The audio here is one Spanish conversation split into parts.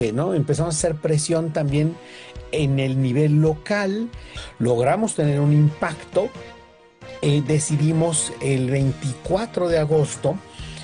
¿no? Empezamos a hacer presión también en el nivel local, logramos tener un impacto, decidimos el 24 de agosto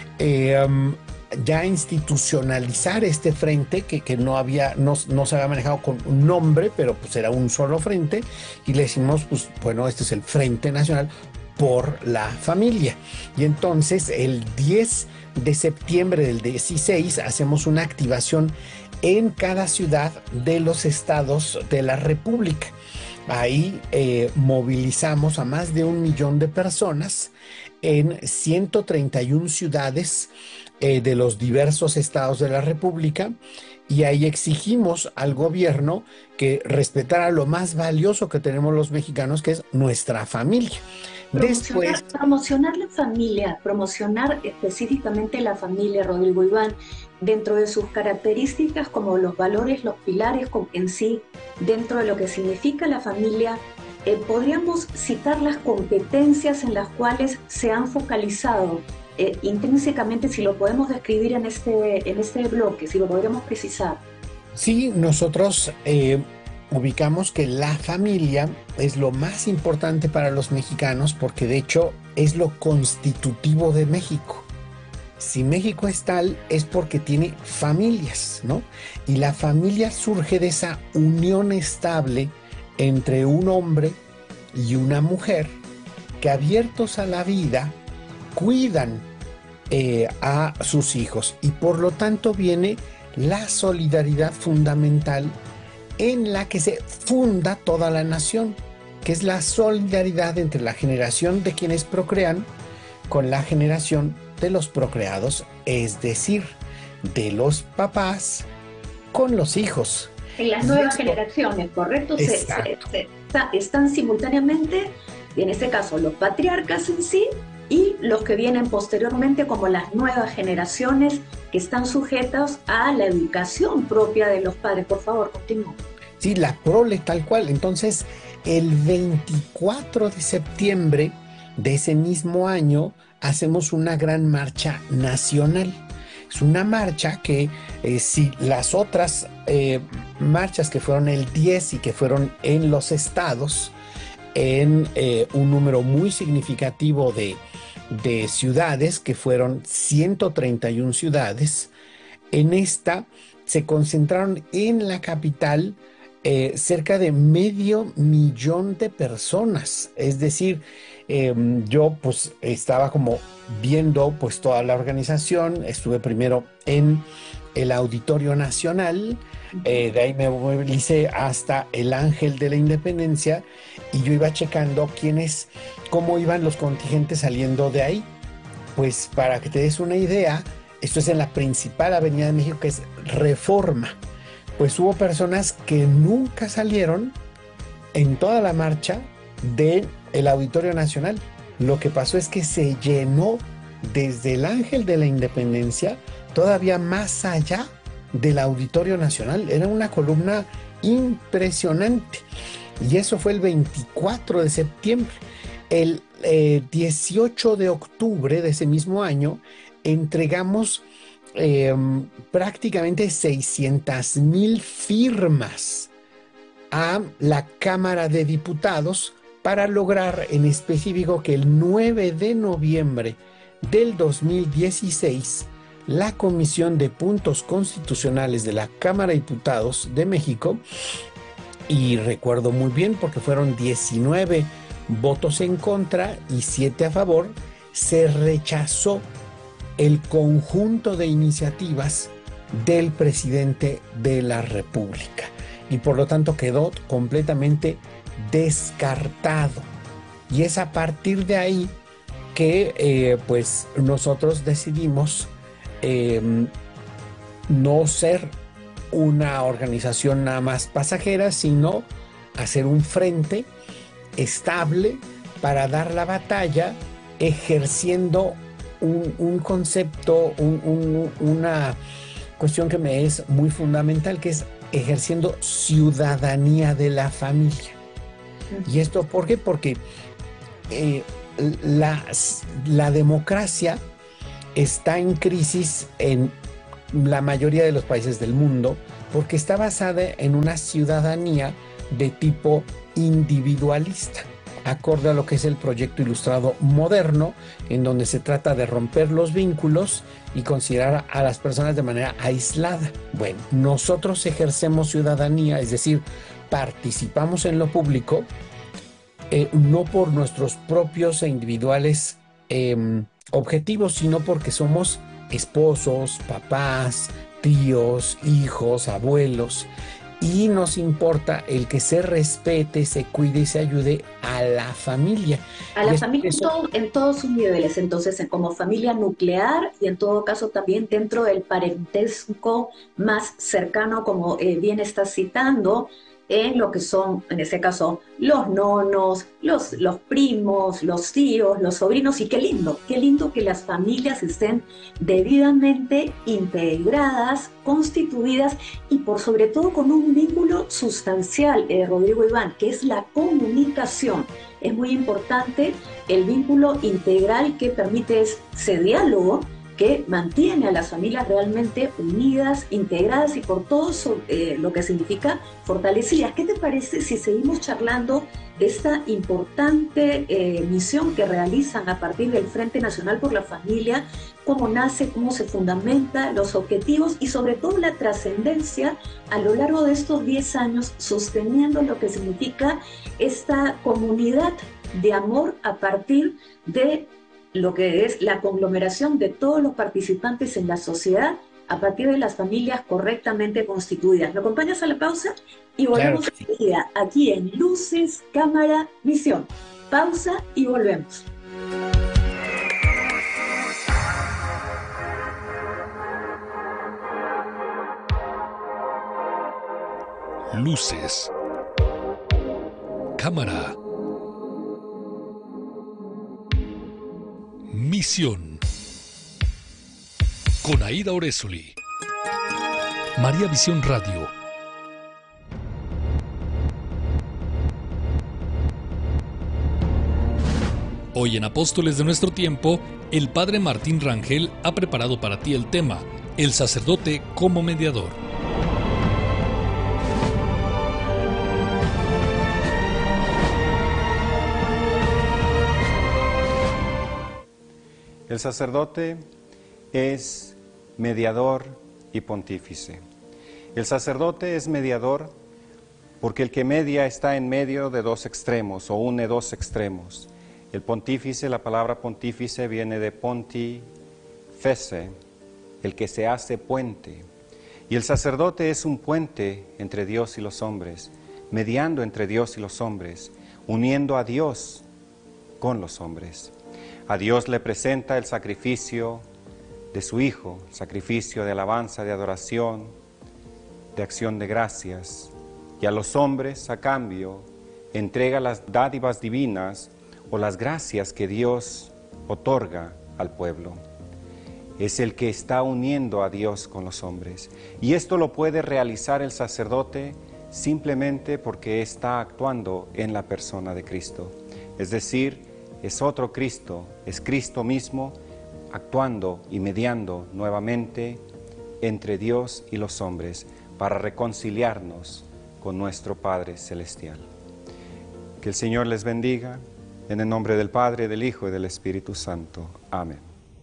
ya institucionalizar este frente que no se había manejado con un nombre, pero pues era un solo frente, y le decimos, pues bueno, este es el Frente Nacional por la Familia. Y entonces el 10 de septiembre del 16 hacemos una activación en cada ciudad de los estados de la República. Ahí movilizamos a más de 1 millón de personas en 131 ciudades de los diversos estados de la República, y ahí exigimos al gobierno que respetara lo más valioso que tenemos los mexicanos, que es nuestra familia. Después, Promocionar la familia, promocionar específicamente la familia, Rodrigo Iván, dentro de sus características como los valores, los pilares en sí, dentro de lo que significa la familia, podríamos citar las competencias en las cuales se han focalizado intrínsecamente, si lo podemos describir en este bloque, si lo podríamos precisar. sí, nosotros ubicamos que la familia es lo más importante para los mexicanos, porque de hecho es lo constitutivo de México. Si México es tal, es porque tiene familias, ¿no? Y la familia surge de esa unión estable entre un hombre y una mujer que, abiertos a la vida, cuidan a sus hijos, y por lo tanto viene la solidaridad fundamental en la que se funda toda la nación, que es la solidaridad entre la generación de quienes procrean con la generación de los procreados, es decir, de los papás con los hijos. En las Y nuevas esto, generaciones, ¿correcto? exacto. Están simultáneamente, en este caso, los patriarcas en sí y los que vienen posteriormente como las nuevas generaciones que están sujetas a la educación propia de los padres. Por favor, continúa. Sí, la prole tal cual. Entonces, el 24 de septiembre de ese mismo año hacemos una gran marcha nacional. Es una marcha que, si las otras marchas que fueron el 10 y que fueron en los estados, en un número muy significativo de ciudades, que fueron 131 ciudades, en esta se concentraron en la capital cerca de 500,000 de personas. Es decir, yo pues estaba como viendo pues toda la organización. Estuve primero en el Auditorio Nacional, de ahí me movilicé hasta el Ángel de la Independencia, y yo iba checando cómo iban los contingentes saliendo de ahí. Pues para que te des una idea, esto es en la principal avenida de México, que es Reforma. Pues hubo personas que nunca salieron en toda la marcha del Auditorio Nacional. Lo que pasó es que se llenó desde el Ángel de la Independencia todavía más allá del Auditorio Nacional. Era una columna impresionante. Y eso fue el 24 de septiembre. El 18 de octubre de ese mismo año entregamos prácticamente 600,000 firmas a la Cámara de Diputados para lograr en específico que el 9 de noviembre del 2016 la Comisión de Puntos Constitucionales de la Cámara de Diputados de México, y recuerdo muy bien porque fueron 19 votos en contra y 7 a favor, se rechazó el conjunto de iniciativas del presidente de la República, y por lo tanto quedó completamente descartado. Y es a partir de ahí que pues nosotros decidimos no ser una organización nada más pasajera, sino hacer un frente estable para dar la batalla, ejerciendo un concepto, una cuestión que me es muy fundamental, que es ejerciendo ciudadanía de la familia. ¿Y esto por qué? Porque la democracia está en crisis en la mayoría de los países del mundo, porque está basada en una ciudadanía de tipo individualista, acorde a lo que es el proyecto ilustrado moderno, en donde se trata de romper los vínculos y considerar a las personas de manera aislada. Bueno, nosotros ejercemos ciudadanía, es decir, participamos en lo público, no por nuestros propios e individuales objetivos, sino porque somos esposos, papás, tíos, hijos, abuelos, y nos importa el que se respete, se cuide y se ayude a la familia. A la familia en todos sus niveles, entonces como familia nuclear y en todo caso también dentro del parentesco más cercano, como bien estás citando, en lo que son, en ese caso, los nonos, los primos, los tíos, los sobrinos, y qué lindo que las familias estén debidamente integradas, constituidas y por sobre todo con un vínculo sustancial, Rodrigo Iván, que es la comunicación. Es muy importante el vínculo integral que permite ese diálogo que mantiene a las familias realmente unidas, integradas y por todo lo que significa fortalecidas. ¿Qué te parece si seguimos charlando de esta importante misión que realizan a partir del Frente Nacional por la Familia? Cómo nace, cómo se fundamenta, los objetivos y sobre todo la trascendencia a lo largo de estos 10 años sosteniendo lo que significa esta comunidad de amor a partir de lo que es la conglomeración de todos los participantes en la sociedad a partir de las familias correctamente constituidas. ¿Me acompañas a la pausa? Y volvemos enseguida aquí en Luces, Cámara, Visión. Pausa y volvemos. Luces, Cámara, Misión. Con Aida Orezoli. María Visión Radio. Hoy en Apóstoles de nuestro tiempo, el padre Martín Rangel ha preparado para ti el tema, el sacerdote como mediador. El sacerdote es mediador y pontífice. El sacerdote es mediador porque el que media está en medio de dos extremos o une dos extremos. El pontífice, la palabra pontífice viene de ponti fese, el que se hace puente. Y el sacerdote es un puente entre Dios y los hombres, mediando entre Dios y los hombres, uniendo a Dios con los hombres. A Dios le presenta el sacrificio de su Hijo, el sacrificio de alabanza, de adoración, de acción de gracias. Y a los hombres, a cambio, entrega las dádivas divinas o las gracias que Dios otorga al pueblo. Es el que está uniendo a Dios con los hombres. Y esto lo puede realizar el sacerdote simplemente porque está actuando en la persona de Cristo. Es decir, es otro Cristo, es Cristo mismo actuando y mediando nuevamente entre Dios y los hombres para reconciliarnos con nuestro Padre Celestial. Que el Señor les bendiga, en el nombre del Padre, del Hijo y del Espíritu Santo. Amén.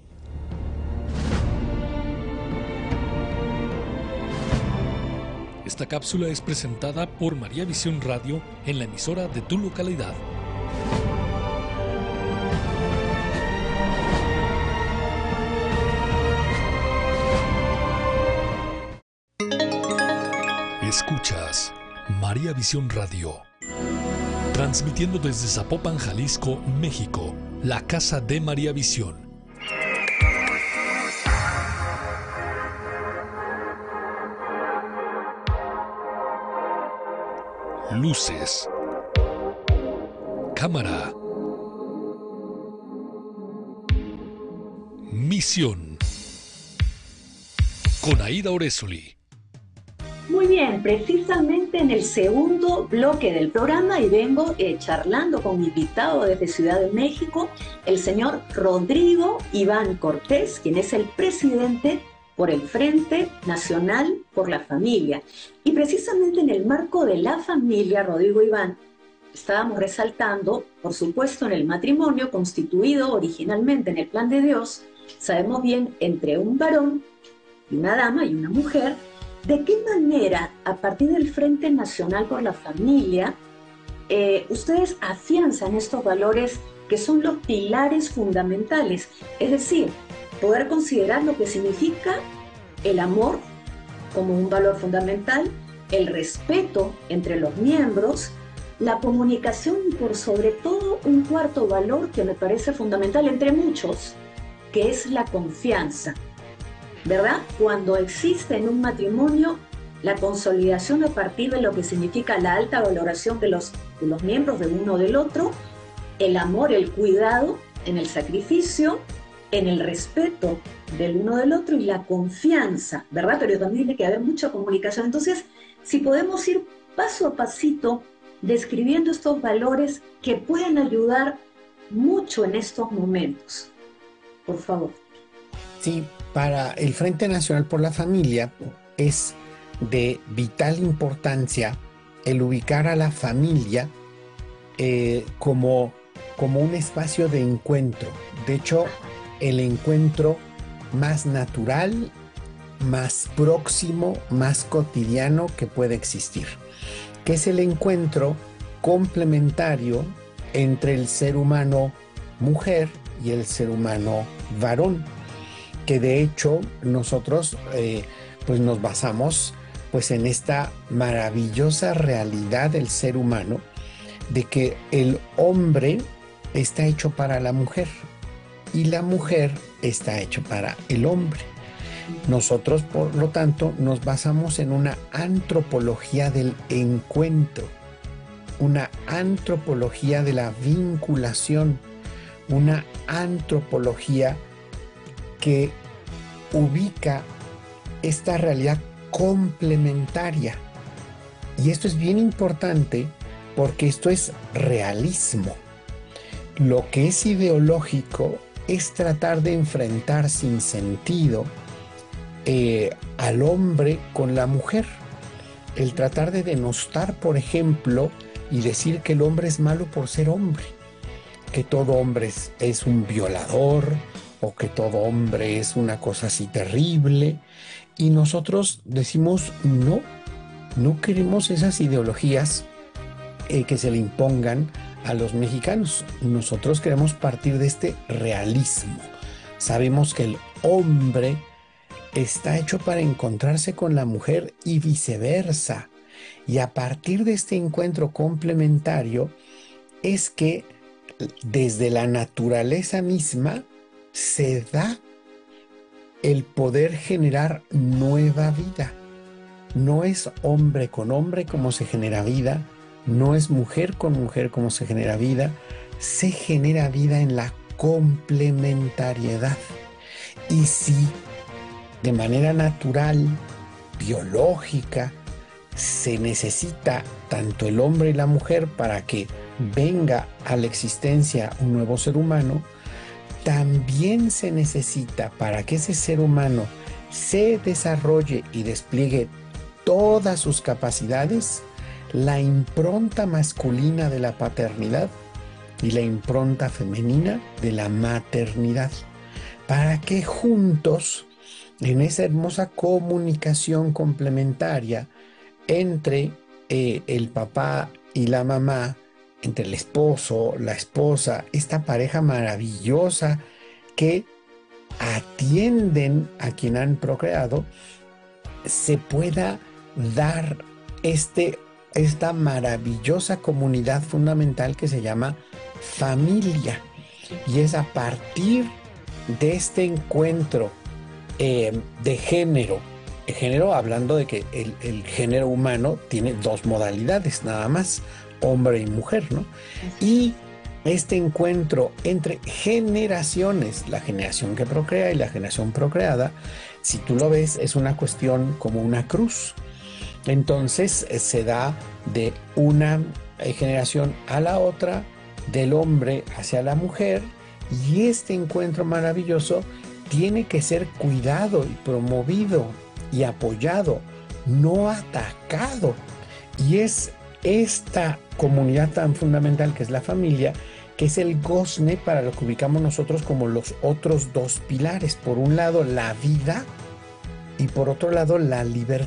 Esta cápsula es presentada por María Visión Radio en la emisora de tu localidad. Escuchas María Visión Radio, transmitiendo desde Zapopan, Jalisco, México, la casa de María Visión. Luces, cámara, misión. Con Aida Orezoli. Muy bien, precisamente en el segundo bloque del programa y vengo charlando con mi invitado desde Ciudad de México, el señor Rodrigo Iván Cortés, quien es el presidente por el Frente Nacional por la Familia. Y precisamente en el marco de la familia, Rodrigo Iván, estábamos resaltando, por supuesto, en el matrimonio constituido originalmente en el plan de Dios, sabemos bien, entre un varón y una dama y una mujer, de qué manera, a partir del Frente Nacional por la Familia, ustedes afianzan estos valores que son los pilares fundamentales, es decir, poder considerar lo que significa el amor como un valor fundamental, el respeto entre los miembros, la comunicación y por sobre todo un cuarto valor que me parece fundamental entre muchos, que es la confianza, ¿verdad? Cuando existe en un matrimonio la consolidación a partir de lo que significa la alta valoración de los miembros de uno del otro, el amor, el cuidado, en el sacrificio, en el respeto del uno del otro y la confianza, ¿verdad? Pero también tiene que haber mucha comunicación. Entonces, si podemos ir paso a pasito describiendo estos valores que pueden ayudar mucho en estos momentos. Por favor. Sí, para el Frente Nacional por la Familia es de vital importancia el ubicar a la familia como un espacio de encuentro. De hecho, el encuentro más natural, más próximo, más cotidiano que puede existir, que es el encuentro complementario entre el ser humano mujer y el ser humano varón, que de hecho nosotros pues nos basamos pues en esta maravillosa realidad del ser humano, de que el hombre está hecho para la mujer y la mujer está hecho para el hombre. Nosotros, por lo tanto, nos basamos en una antropología del encuentro, una antropología de la vinculación, una antropología que ubica esta realidad complementaria. Y esto es bien importante porque esto es realismo. Lo que es ideológico es tratar de enfrentar sin sentido al hombre con la mujer. El tratar de denostar, por ejemplo, y decir que el hombre es malo por ser hombre, que todo hombre es un violador o que todo hombre es una cosa así terrible. Y nosotros decimos no queremos esas ideologías que se le impongan a los mexicanos. Nosotros queremos partir de este realismo. Sabemos que el hombre está hecho para encontrarse con la mujer y viceversa. Y a partir de este encuentro complementario es que desde la naturaleza misma se da el poder generar nueva vida. No es hombre con hombre como se genera vida, no es mujer con mujer como se genera vida, se genera vida en la complementariedad. Y si de manera natural, biológica, se necesita tanto el hombre y la mujer para que venga a la existencia un nuevo ser humano, también se necesita para que ese ser humano se desarrolle y despliegue todas sus capacidades, la impronta masculina de la paternidad y la impronta femenina de la maternidad, para que juntos, en esa hermosa comunicación complementaria entre el papá y la mamá, entre el esposo, la esposa, esta pareja maravillosa que atienden a quien han procreado, se pueda dar esta maravillosa comunidad fundamental que se llama familia. Y es a partir de este encuentro de género hablando de que el género humano tiene dos modalidades nada más, hombre y mujer, ¿no? Y este encuentro entre generaciones, la generación que procrea y la generación procreada, si tú lo ves, es una cuestión como una cruz. Entonces se da de una generación a la otra, del hombre hacia la mujer, y este encuentro maravilloso tiene que ser cuidado y promovido y apoyado, no atacado. Y es esta comunidad tan fundamental que es la familia, que es el gozne para lo que ubicamos nosotros como los otros dos pilares. Por un lado, la vida, y por otro lado, la libertad.